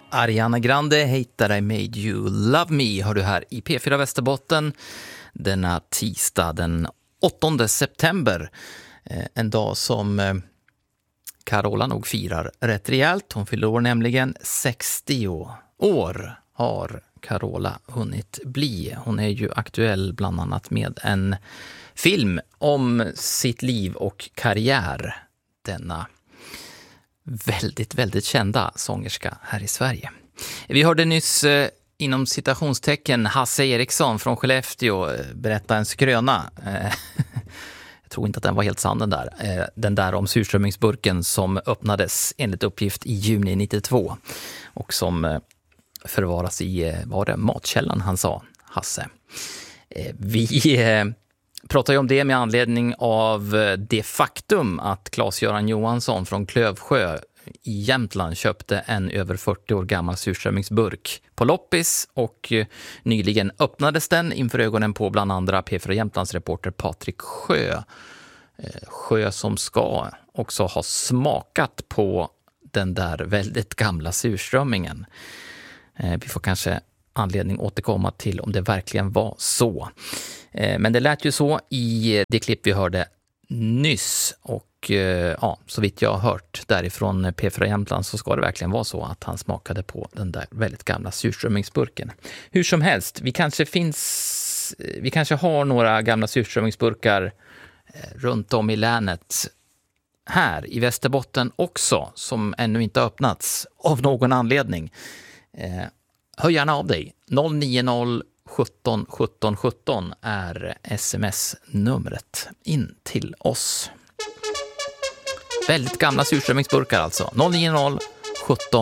Ariana Grande, Hate That I Made You Love Me, har du här i P4 Västerbotten denna tisdag den 8 september. En dag som Carola nog firar rätt rejält. Hon fyller år nämligen 60 år har Carola hunnit bli. Hon är ju aktuell bland annat med en film om sitt liv och karriär. Denna väldigt, väldigt kända sångerska här i Sverige. Vi hörde nyss inom citationstecken Hasse Eriksson från Skellefteå berätta en skröna. Jag tror inte att den var helt sann den där om surströmmingsburken som öppnades enligt uppgift i juni 92 och som förvaras i, var det Matkällan han sa, Hasse. Vi pratar ju om det med anledning av det faktum att Claes-Göran Johansson från Klövsjö i Jämtland köpte en över 40 år gammal surströmmingsburk på loppis och nyligen öppnades den inför ögonen på bland andra P4 Jämtlands reporter Patrik Sjö. Sjö som ska också ha smakat på den där väldigt gamla surströmmingen. Vi får kanske anledning återkomma till om det verkligen var så. Men det lät ju så i det klipp vi hörde nyss och ja, så vitt jag har hört därifrån P4 Jämtland så ska det verkligen vara så att han smakade på den där väldigt gamla surströmmingsburken. Hur som helst, vi kanske har några gamla surströmmingsburkar runt om i länet här i Västerbotten också som ännu inte öppnats av någon anledning. Hör gärna av dig. 090 17 17 17 är sms-numret in till oss. Väldigt gamla surströmmingsburkar alltså. 090 17